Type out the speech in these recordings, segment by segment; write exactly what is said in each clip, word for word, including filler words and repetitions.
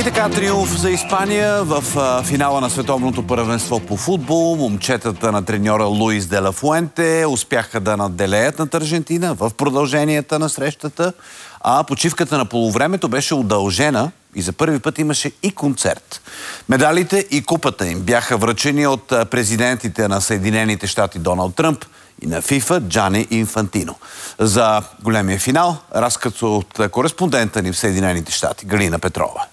И така, триумф за Испания в а, финала на световното първенство по футбол. Момчетата на треньора Луис де ла Фуенте успяха да надделеят над Аржентина в продълженията на срещата, а почивката на полувремето беше удължена и за първи път имаше и концерт. Медалите и купата им бяха връчени от президентите на Съединените щати Доналд Тръмп и на ФИФА Джани Инфантино. За големия финал разказ от кореспондента ни в Съединените щати Галина Петрова.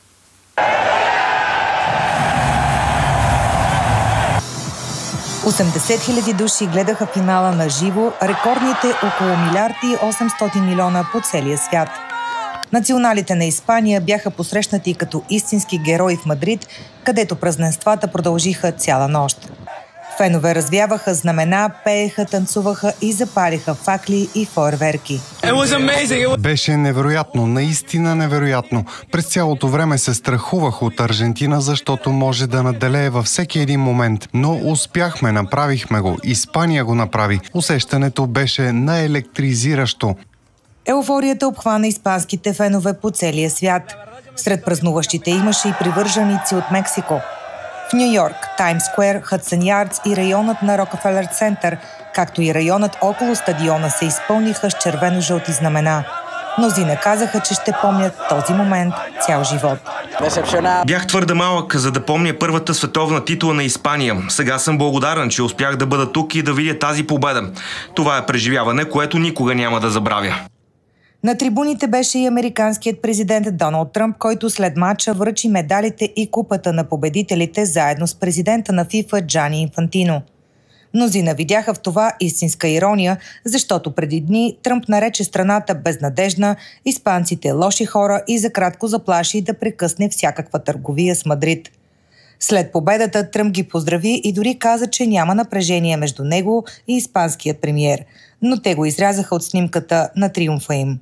осемдесет хиляди души гледаха финала на живо, рекордните около милиард и осемстотин милиона по целия свят. Националите на Испания бяха посрещнати като истински герои в Мадрид, където празненствата продължиха цяла нощ. Фенове развяваха знамена, пееха, танцуваха и запалиха факли и фойерверки. Беше невероятно, наистина невероятно. През цялото време се страхувах от Аржентина, защото може да наделее във всеки един момент. Но успяхме, направихме го. Испания го направи. Усещането беше наелектризиращо. Еуфорията обхвана испанските фенове по целия свят. Сред празнуващите имаше и привърженици от Мексико. В Ню Йорк, Таймс Скуер, Хъдсън Ярдс и районът на Рокфелер Център, както и районът около стадиона, се изпълниха с червено-жълти знамена. Мнозина казаха, че ще помнят този момент цял живот. Бях твърде малък, за да помня първата световна титла на Испания. Сега съм благодарен, че успях да бъда тук и да видя тази победа. Това е преживяване, което никога няма да забравя. На трибуните беше и американският президент Доналд Тръмп, който след матча връчи медалите и купата на победителите заедно с президента на ФИФА Джани Инфантино. Мнозина видяха в това истинска ирония, защото преди дни Тръмп нарече страната безнадежна, испанците лоши хора и за кратко заплаши да прекъсне всякаква търговия с Мадрид. След победата Тръмп ги поздрави и дори каза, че няма напрежение между него и испанският премиер, но те го изрязаха от снимката на триумфа им.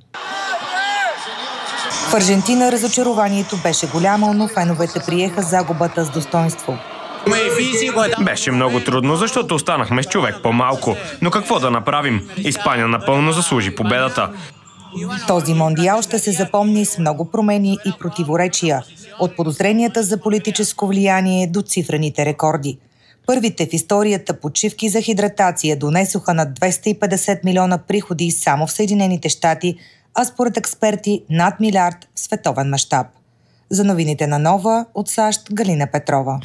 В Аржентина разочарованието беше голямо, но феновете приеха загубата с достоинство. Беше много трудно, защото останахме с човек по-малко. Но какво да направим? Испания напълно заслужи победата. Този мондиал ще се запомни с много промени и противоречия. От подозренията за политическо влияние до цифрените рекорди. Първите в историята почивки за хидратация донесоха над двеста и петдесет милиона приходи само в Съединените щати, а според експерти над милиард в световен мащаб. За новините на Нова от САЩ Галина Петрова.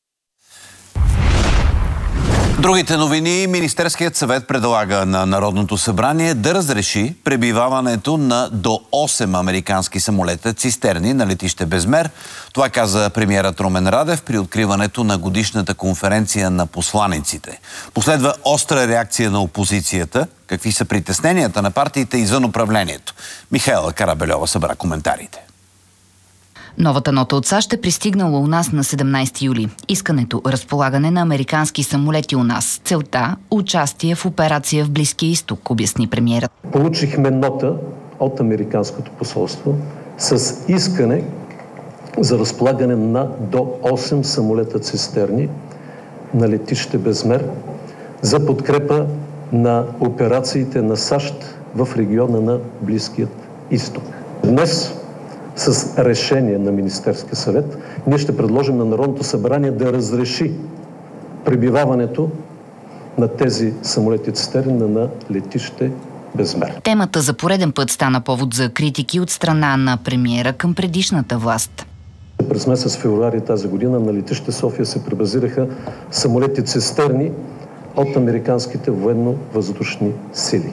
Другите новини. Министерският съвет предлага на Народното събрание да разреши пребиваването на до осем американски самолета цистерни на летище Безмер. Това каза премиерът Румен Радев при откриването на годишната конференция на посланиците. Последва остра реакция на опозицията. Какви са притесненията на партиите извън управлението? Михаела Карабельова събра коментарите. Новата нота от САЩ е пристигнала у нас на седемнайсети юли. Искането – разполагане на американски самолети у нас. Целта – участие в операция в Близкия изток, обясни премиерът. Получихме нота от американското посолство с искане за разполагане на до осем самолета цистерни на летище Безмер за подкрепа на операциите на САЩ в региона на Близкият изток. Днес с решение на Министерския съвет ние ще предложим на Народното събрание да разреши пребиваването на тези самолети цистерни на летище Безмер. Темата за пореден път стана повод за критики от страна на премиера към предишната власт. През месец февруари тази година на летище София се пребазираха самолети цистерни от американските военно-въздушни сили.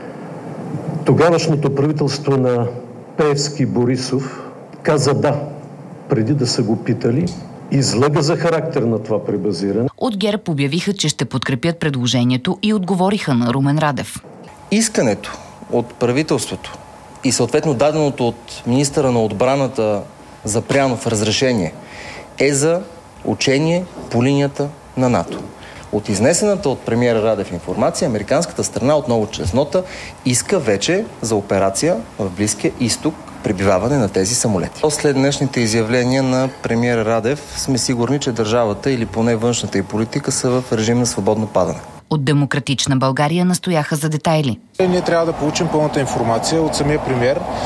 Тогавашното правителство на Пеевски Борисов каза да, преди да са го питали, излага за характер на това пребазиране. От ГЕРБ обявиха, че ще подкрепят предложението и отговориха на Румен Радев. Искането от правителството и съответно даденото от министъра на отбраната Запрянов разрешение е за учение по линията на НАТО. От изнесената от премиера Радев информация, американската страна отново чрез нота иска вече за операция в Близкия изток пребиваване на тези самолети. След днешните изявления на премиера Радев сме сигурни, че държавата или поне външната и политика са в режим на свободно падане. От Демократична България настояха за детайли. Ние трябва да получим пълната информация от самия премиер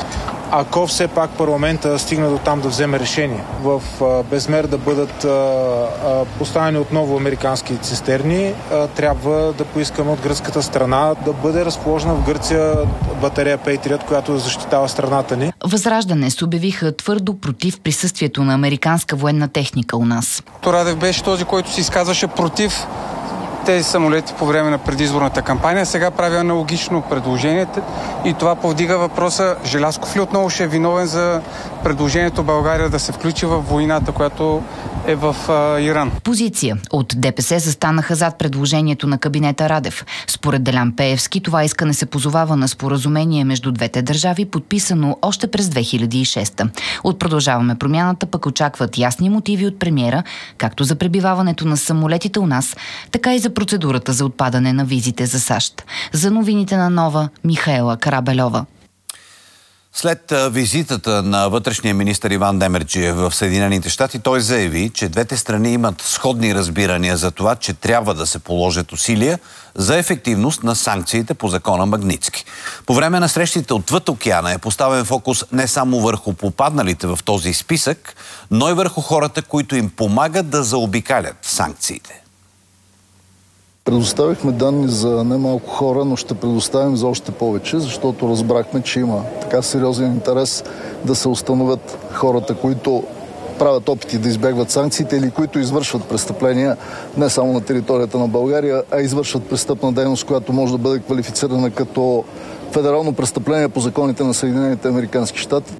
ако все пак парламента стигна до там да вземе решение в а, безмер да бъдат а, а, поставени отново американски цистерни, а, трябва да поискаме от гръцката страна да бъде разположена в Гърция батарея Patriot, която защитава страната ни. Възраждане се обявиха твърдо против присъствието на американска военна техника у нас. Радев беше този, който се изказваше против тези самолети по време на предизборната кампания. Сега прави аналогично предложението и това повдига въпроса: Желязков ли отново ще е виновен за предложението България да се включи в войната, която е в а, Иран? Позиция от ДПС застанаха зад предложението на кабинета Радев. Според Делян Пеевски, това искане се позовава на споразумение между двете държави, подписано още през две хиляди и шеста. От Продължаваме промяната пък очакват ясни мотиви от премиера, както за пребиваването на самолетите у нас, така и за процедурата за отпадане на визите за САЩ. За новините на Нова, Михаела Карабельова. След визитата на вътрешния министър Иван Демерджиев в Съединените щати, той заяви, че двете страни имат сходни разбирания за това, че трябва да се положат усилия за ефективност на санкциите по закона Магнитски. По време на срещите отвъд океана е поставен фокус не само върху попадналите в този списък, но и върху хората, които им помагат да заобикалят санкциите. Предоставихме данни за немалко хора, но ще предоставим за още повече, защото разбрахме, че има така сериозен интерес да се установят хората, които правят опити да избягват санкциите или които извършват престъпления не само на територията на България, а извършват престъпна дейност, която може да бъде квалифицирана като федерално престъпление по законите на Съединените американски щати.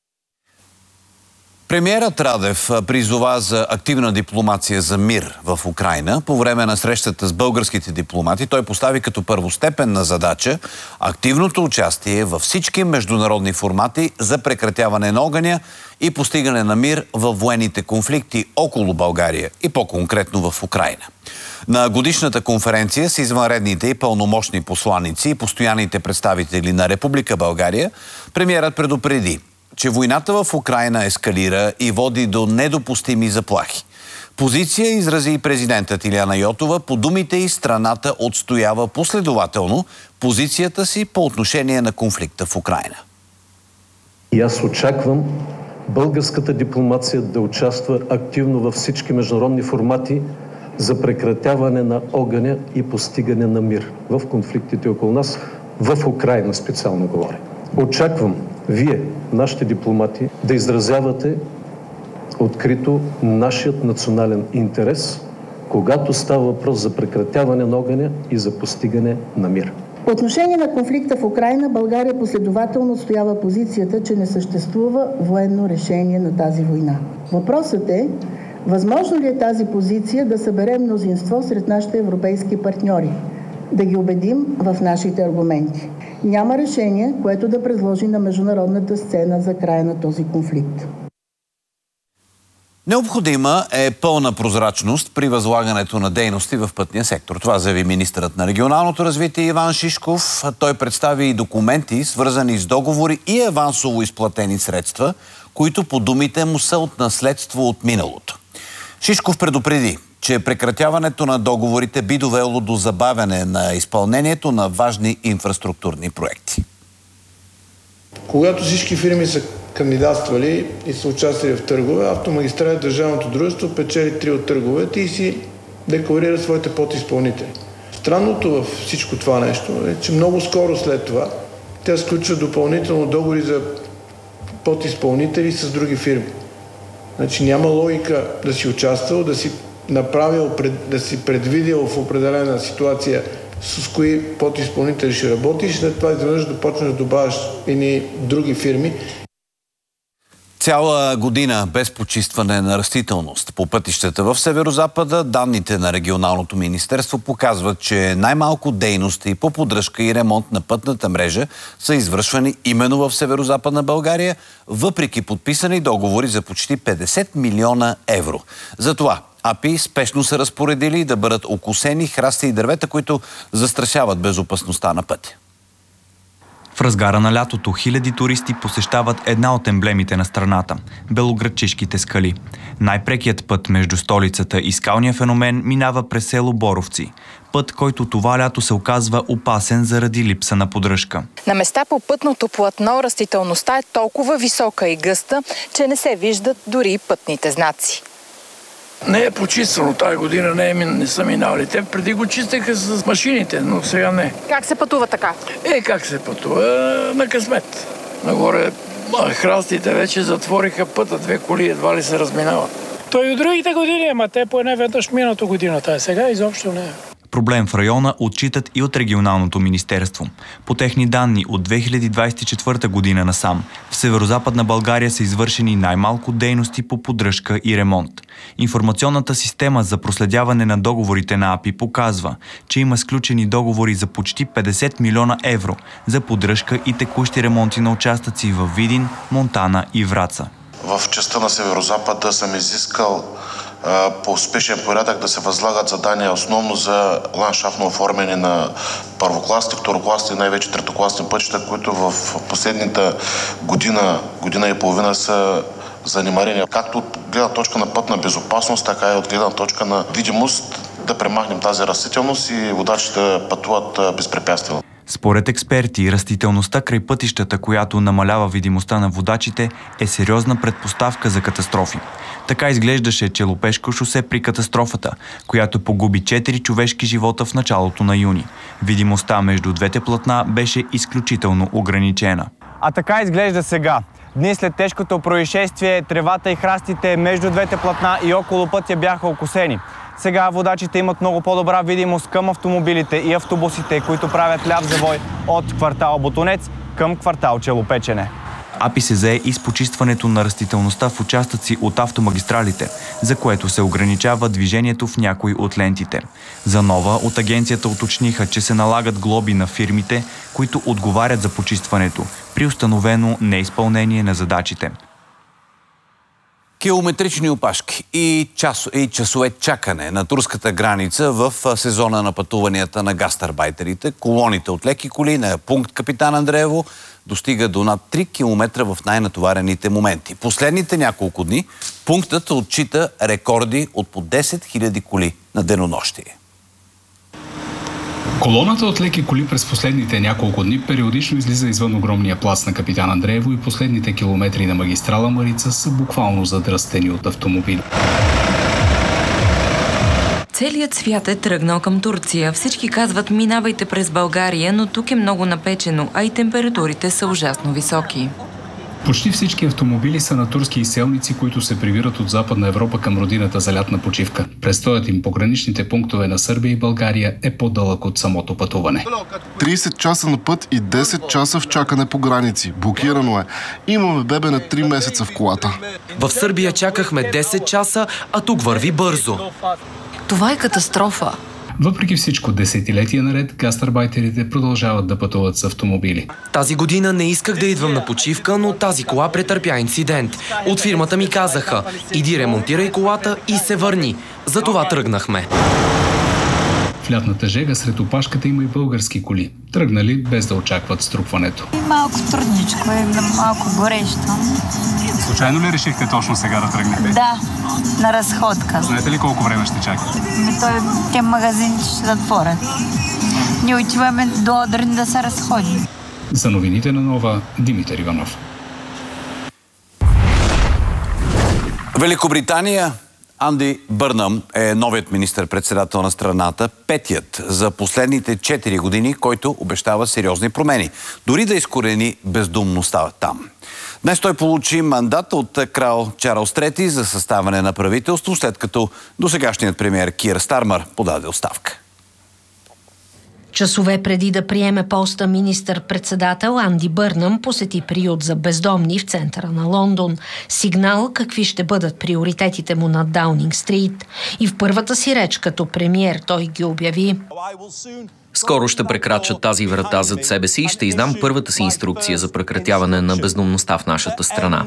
Премиерът Радев призова за активна дипломация за мир в Украйна. По време на срещата с българските дипломати той постави като първостепенна задача активното участие във всички международни формати за прекратяване на огъня и постигане на мир във военните конфликти около България и по-конкретно в Украйна. На годишната конференция с извънредните и пълномощни посланици и постоянните представители на Република България, премиерът предупреди, че войната в Украйна ескалира и води до недопустими заплахи. Позиция изрази и президентът Илияна Йотова. По думите й, страната отстоява последователно позицията си по отношение на конфликта в Украйна. И аз очаквам българската дипломация да участва активно във всички международни формати за прекратяване на огъня и постигане на мир в конфликтите около нас, в Украйна специално говоря. Очаквам вие, нашите дипломати, да изразявате открито нашият национален интерес, когато става въпрос за прекратяване на огъня и за постигане на мир. По отношение на конфликта в Украйна, България последователно отстоява позицията, че не съществува военно решение на тази война. Въпросът е, възможно ли е тази позиция да събере мнозинство сред нашите европейски партньори, да ги убедим в нашите аргументи. Няма решение, което да предложи на международната сцена за края на този конфликт. Необходима е пълна прозрачност при възлагането на дейности в пътния сектор. Това заяви министърът на регионалното развитие Иван Шишков. Той представи и документи, свързани с договори и авансово изплатени средства, които по думите му са от наследство от миналото. Шишков предупреди, че прекратяването на договорите би довело до забавяне на изпълнението на важни инфраструктурни проекти. Когато всички фирми са кандидатствали и са участвали в търгове, Автомагистрали държавното дружество печели три от търговете и си декларира своите подизпълнители. Странното във всичко това нещо е, че много скоро след това те сключват допълнително договори за подизпълнители с други фирми. Значи няма логика да си участвал, да си направил, да си предвидил в определена ситуация с кои подизпълнители ще работиш, след това изведнъж да почнеш да добавяш едни други фирми. Цяла година без почистване на растителност по пътищата в Северозапада, данните на регионалното министерство показват, че най-малко дейности по поддръжка и ремонт на пътната мрежа са извършвани именно в Северозападна България, въпреки подписани договори за почти петдесет милиона евро. Затова АПИ спешно са разпоредили да бъдат окосени храсти и дървета, които застрашават безопасността на пътя. В разгара на лятото хиляди туристи посещават една от емблемите на страната – Белоградчишките скали. Най-прекият път между столицата и скалния феномен минава през село Боровци. Път, който това лято се оказва опасен заради липса на поддръжка. На места по пътното платно растителността е толкова висока и гъста, че не се виждат дори и пътните знаци. Не е почистено тази година, не, е, не са минали. Те преди го чистеха с машините, но сега не. Как се пътува така? Е, как се пътува? На късмет. Нагоре храстите вече затвориха пътя, две коли едва ли се разминават. Той и от другите години, ама те поне веднъж миналата годината, а сега изобщо не е. Проблем в района отчитат и от регионалното министерство. По техни данни от две хиляди двадесет и четвърта година насам в северозападна България са извършени най-малко дейности по поддръжка и ремонт. Информационната система за проследяване на договорите на АПИ показва, че има сключени договори за почти петдесет милиона евро за поддръжка и текущи ремонти на участъци във Видин, Монтана и Враца. В частта на северозапада съм изискал по успешен порядък да се възлагат задания основно за ландшафтно оформяне на първокласни, второкласни и най-вече третокласни пътища, които в последната година, година и половина са занимарени. Както от гледна точка на пътна безопасност, така и от гледна точка на видимост, да премахнем тази растителност и водачите да пътуват безпрепятствено. Според експерти, растителността край пътищата, която намалява видимостта на водачите, е сериозна предпоставка за катастрофи. Така изглеждаше Челопешко шосе при катастрофата, която погуби четири човешки живота в началото на юни. Видимостта между двете платна беше изключително ограничена. А така изглежда сега. Дни след тежкото происшествие, тревата и храстите между двете платна и около пътя бяха окосени. Сега водачите имат много по-добра видимост към автомобилите и автобусите, които правят ляв завой от квартал Ботунец към квартал Челопечене. АПИ се зае и с почистването на растителността в участъци от автомагистралите, за което се ограничава движението в някои от лентите. За нова от агенцията уточниха, че се налагат глоби на фирмите, които отговарят за почистването, при установено неизпълнение на задачите. Километрични опашки и, час, и часове чакане на турската граница в сезона на пътуванията на гастарбайтерите. Колоните от леки коли на пункт Капитан Андреево достига до над три километра в най-натоварените моменти. Последните няколко дни пунктът отчита рекорди от по десет хиляди коли на денонощие. Колоната от леки коли през последните няколко дни периодично излиза извън огромния плац на Капитан Андреево и последните километри на магистрала Марица са буквално задръстени от автомобили. Целият свят е тръгнал към Турция. Всички казват, минавайте през България, но тук е много напечено, а и температурите са ужасно високи. Почти всички автомобили са на турски изселници, които се прибират от Западна Европа към родината за лятна почивка. Престоят им по граничните пунктове на Сърбия и България е по-дълъг от самото пътуване. тридесет часа на път и десет часа в чакане по граници. Блокирано е. Имаме бебе на три месеца в колата. В Сърбия чакахме десет часа, а тук върви бързо. Това е катастрофа. Въпреки всичко, десетилетия наред гастарбайтерите продължават да пътуват с автомобили. Тази година не исках да идвам на почивка, но тази кола претърпя инцидент. От фирмата ми казаха, иди ремонтирай колата и се върни. Затова тръгнахме. В лятната жега сред опашката има и български коли. Тръгнали без да очакват струпването. Малко трудничко е, малко горещо. Случайно ли решихте точно сега да тръгнете? Да, на разходка. Знаете ли колко време ще чакате? Той, те магазини ще затворят. Ние отиваме до Одрин да се разходим. За новините на Нова, Димитър Иванов. Великобритания. Анди Бърнъм е новият министър-председател на страната, петият за последните четири години, който обещава сериозни промени. Дори да изкорени бездумността там. Днес той получи мандат от крал Чарлз трети за съставяне на правителство, след като досегашният премиер Кир Стармър подаде оставка. Часове преди да приеме поста министър-председател, Анди Бърнъм посети приют за бездомни в центъра на Лондон. Сигнал какви ще бъдат приоритетите му на Даунинг Стрит. И в първата си реч като премиер той ги обяви. Скоро ще прекрача тази врата зад себе си и ще издам първата си инструкция за прекратяване на бездомността в нашата страна.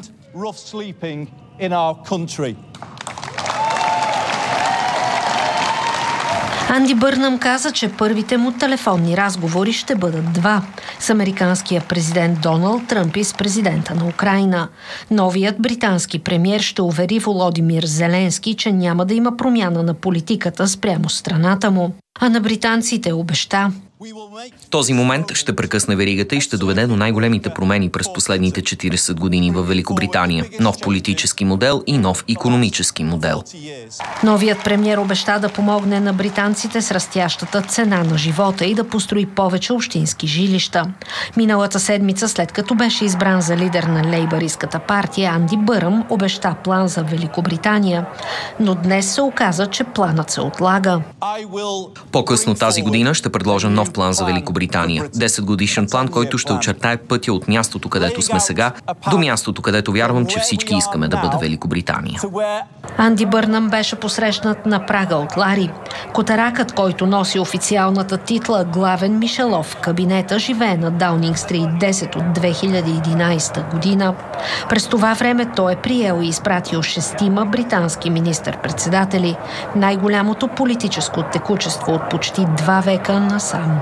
Анди Бърнъм каза, че първите му телефонни разговори ще бъдат два – с американския президент Доналд Тръмп и с президента на Украйна. Новият британски премиер ще увери Володимир Зеленски, че няма да има промяна на политиката спрямо страната му. А на британците обеща: този момент ще прекъсне веригата и ще доведе до най-големите промени през последните четирийсет години в Великобритания. Нов политически модел и нов икономически модел. Новият премиер обеща да помогне на британците с растящата цена на живота и да построи повече общински жилища. Миналата седмица, след като беше избран за лидер на лейбъристската партия, Анди Бърнъм обеща план за Великобритания. Но днес се оказа, че планът се отлага. По-късно тази година ще предложа нов план за Великобритания. десет годишен план, който ще очертае пътя от мястото, където сме сега, до мястото, където вярвам, че всички искаме да бъде Великобритания. Анди Бърнъм беше посрещнат на прага от Лари. Котаракът, който носи официалната титла главен мишелов в кабинета, живее на Даунинг Стрит десет от две хиляди и единадесета година. През това време той е приел и изпратил шестима британски министър-председатели, най-голямото политическо текучество от почти два века насам.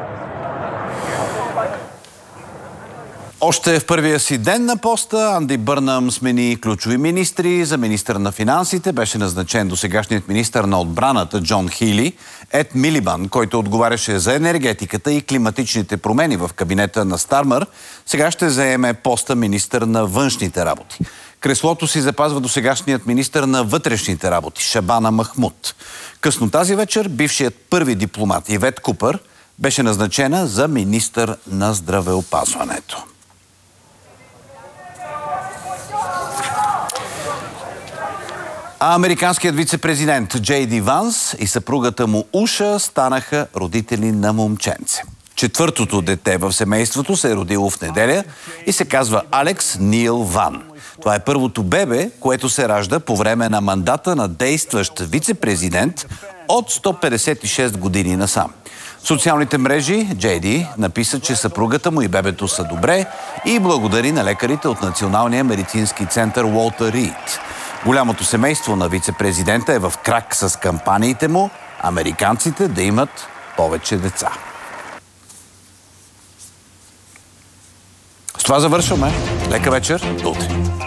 Още в първия си ден на поста Анди Бърнъм смени ключови министри. За министър на финансите беше назначен досегашният министър на отбраната Джон Хили. Ед Милибан, който отговаряше за енергетиката и климатичните промени в кабинета на Стармър, сега ще заеме поста министър на външните работи. Креслото си запазва досегашният министър на вътрешните работи Шабана Махмуд. Късно тази вечер бившият първи дипломат Ивет Купър беше назначена за министър на здравеопазването. А американският вице-президент Джей Ди Ванс и съпругата му Уша станаха родители на момченце. Четвъртото дете в семейството се е родило в неделя и се казва Алекс Нил Ван. Това е първото бебе, което се ражда по време на мандата на действащ вице-президент от сто петдесет и шест години насам. В социалните мрежи Джей Ди написа, че съпругата му и бебето са добре и благодари на лекарите от Националния медицински център Уолтер Рийд. Голямото семейство на вице-президента е в крак с кампаниите му американците да имат повече деца. С това завършваме. Лека вечер. До утре.